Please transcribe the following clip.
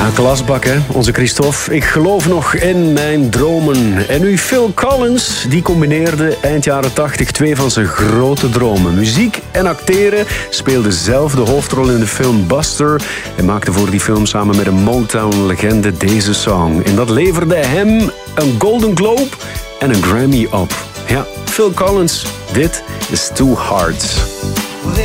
Ja, klasbak hè, onze Christophe. Ik geloof nog in mijn dromen. En nu Phil Collins, die combineerde eind jaren 80 twee van zijn grote dromen. Muziek en acteren, speelde zelf de hoofdrol in de film Buster en maakte voor die film samen met een Motown-legende deze song. En dat leverde hem een Golden Globe en een Grammy op. Ja, Phil Collins, dit is Two Hearts.